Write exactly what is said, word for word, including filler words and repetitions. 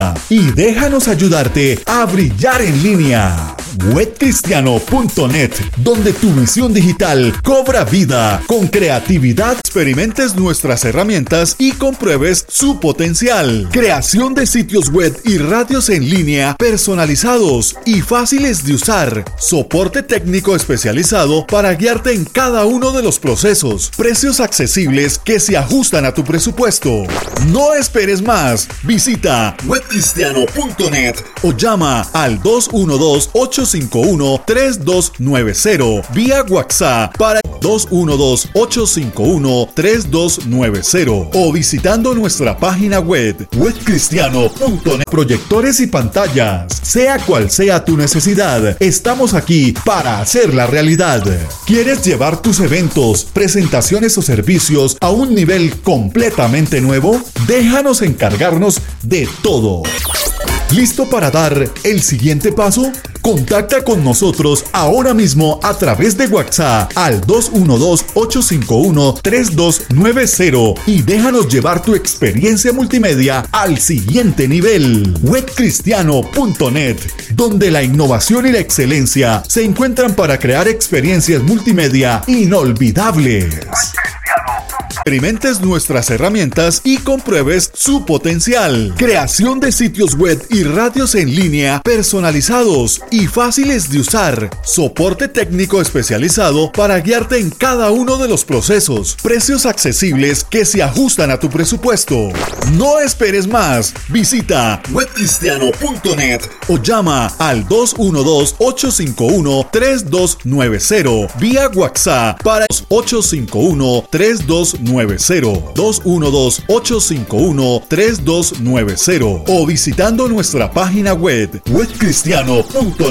y déjanos ayudarte a brillar en línea. web cristiano punto net, donde tu visión digital cobra vida. Con creatividad, experimentes nuestras herramientas y compruebes su potencial. Creación de sitios web y radios en línea personalizados y fáciles de usar. Soporte técnico especializado para guiarte en cada uno de los procesos. Precios accesibles que se ajustan a tu presupuesto. No esperes más. Visita web cristiano punto net o llama al dos uno dos, ocho cinco uno, tres dos nueve cero vía WhatsApp para dos uno dos, ocho cinco uno, tres dos nueve cero o visitando nuestra página web web cristiano punto net. Proyectores y pantallas, sea cual sea tu necesidad, estamos aquí para hacerla realidad. ¿Quieres llevar tus eventos, presentaciones o servicios a un nivel completamente nuevo? Déjanos encargarnos de todo. ¿Listo para dar el siguiente paso? Contacta con nosotros ahora mismo a través de WhatsApp al dos uno dos, ocho cinco uno, tres dos nueve cero y déjanos llevar tu experiencia multimedia al siguiente nivel. web cristiano punto net, donde la innovación y la excelencia se encuentran para crear experiencias multimedia inolvidables. Experimentes nuestras herramientas y compruebes su potencial. Creación de sitios web y radios en línea personalizados y fáciles de usar. Soporte técnico especializado para guiarte en cada uno de los procesos. Precios accesibles que se ajustan a tu presupuesto. No esperes más. Visita web cristiano punto net o llama al dos uno dos, ocho cinco uno, tres dos nueve cero vía WhatsApp para ocho cinco uno, tres dos nueve cero, dos uno dos, ocho cinco uno, tres dos nueve cero o visitando nuestra página web web cristiano punto net.